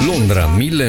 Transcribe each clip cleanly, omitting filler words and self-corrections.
Londra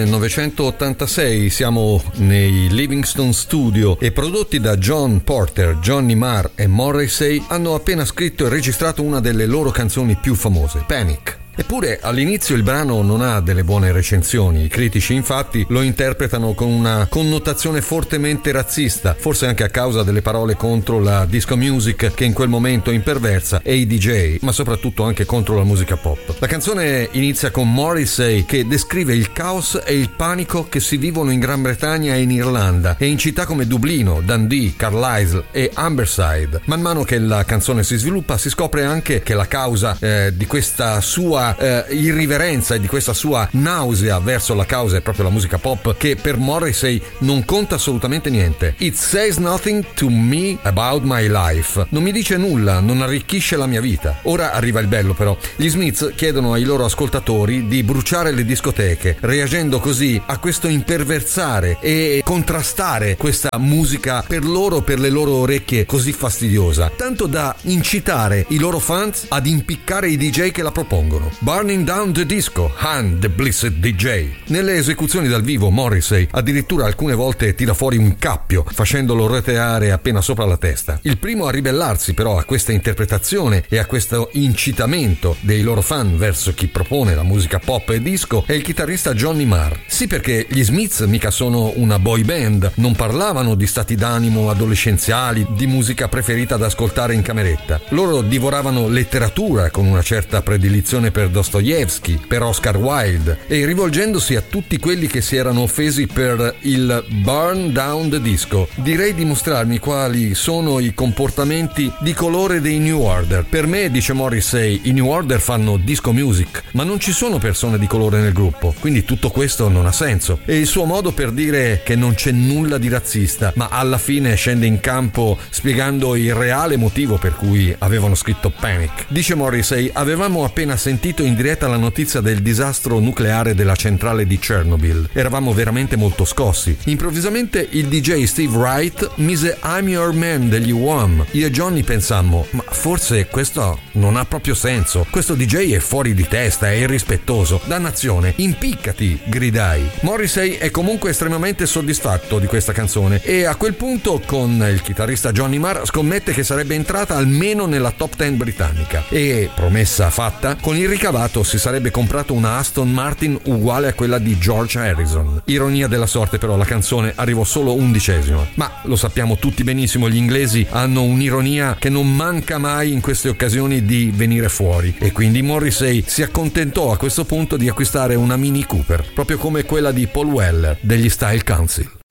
1986, siamo nei Livingston Studio e prodotti da John Porter, Johnny Marr e Morrissey hanno appena scritto e registrato una delle loro canzoni più famose, Panic. Eppure all'inizio il brano non ha delle buone recensioni, i critici infatti lo interpretano con una connotazione fortemente razzista, forse anche a causa delle parole contro la disco music che in quel momento imperversa e i DJ, ma soprattutto anche contro la musica pop. La canzone inizia con Morrissey che descrive il caos e il panico che si vivono in Gran Bretagna e in Irlanda e in città come Dublino, Dundee, Carlisle e Amberside. Man mano che la canzone si sviluppa si scopre anche che la causa di questa sua irriverenza e di questa sua nausea verso la causa è proprio la musica pop, che per Morrissey non conta assolutamente niente. It says nothing to me about my life. Non mi dice nulla, non arricchisce la mia vita. Ora arriva il bello però. Gli Smiths chiedono ai loro ascoltatori di bruciare le discoteche, reagendo così a questo imperversare e contrastare questa musica per le loro orecchie così fastidiosa, tanto da incitare i loro fans ad impiccare i DJ che la propongono. Burning Down the Disco, Han the Blessed DJ. Nelle esecuzioni dal vivo Morrissey addirittura alcune volte tira fuori un cappio, facendolo roteare appena sopra la testa. Il primo a ribellarsi però a questa interpretazione e a questo incitamento dei loro fan verso chi propone la musica pop e disco è il chitarrista Johnny Marr. Sì, perché gli Smiths mica sono una boy band, non parlavano di stati d'animo adolescenziali, di musica preferita da ascoltare in cameretta. Loro divoravano letteratura con una certa predilizione per Dostoevsky, per Oscar Wilde, e rivolgendosi a tutti quelli che si erano offesi per il Burn Down the Disco, direi di mostrarmi quali sono i comportamenti di colore dei New Order. Per me, dice Morrissey, i New Order fanno disco music, ma non ci sono persone di colore nel gruppo, quindi tutto questo non ha senso. E il suo modo per dire che non c'è nulla di razzista, ma alla fine scende in campo spiegando il reale motivo per cui avevano scritto Panic. Dice Morrissey: avevamo appena sentito in diretta la notizia del disastro nucleare della centrale di Chernobyl. Eravamo veramente molto scossi. Improvvisamente il DJ Steve Wright mise I'm Your Man degli Wham. Io e Johnny pensammo: ma forse questo non ha proprio senso. Questo DJ è fuori di testa, è irrispettoso. Dannazione, impiccati, gridai. Morrissey è comunque estremamente soddisfatto di questa canzone e a quel punto con il chitarrista Johnny Marr scommette che sarebbe entrata almeno nella top 10 britannica. E, promessa fatta, con il ricavato si sarebbe comprato una Aston Martin uguale a quella di George Harrison. Ironia della sorte però, la canzone arrivò solo 11ª. Ma lo sappiamo tutti benissimo, gli inglesi hanno un'ironia che non manca mai in queste occasioni di venire fuori, e quindi Morrissey si accontentò a questo punto di acquistare una Mini Cooper, proprio come quella di Paul Weller degli Style Council.